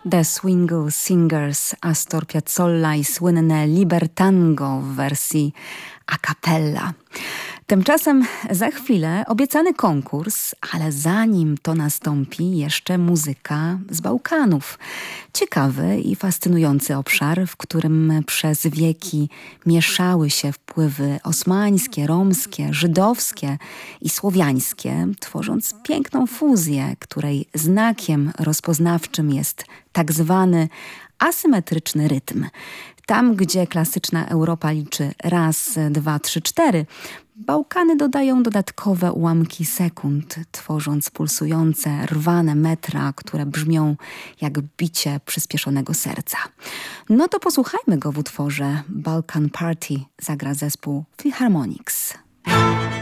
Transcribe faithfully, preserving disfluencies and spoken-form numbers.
The Swingle Singers, Astor Piazzolla i słynne Libertango w wersji a cappella. Tymczasem za chwilę obiecany konkurs, ale zanim to nastąpi, jeszcze muzyka z Bałkanów. Ciekawy i fascynujący obszar, w którym przez wieki mieszały się wpływy osmańskie, romskie, żydowskie i słowiańskie, tworząc piękną fuzję, której znakiem rozpoznawczym jest tak zwany asymetryczny rytm. Tam, gdzie klasyczna Europa liczy raz, dwa, trzy, cztery, Bałkany dodają dodatkowe ułamki sekund, tworząc pulsujące, rwane metra, które brzmią jak bicie przyspieszonego serca. No to posłuchajmy go w utworze Balkan Party, zagra zespół Philharmonics.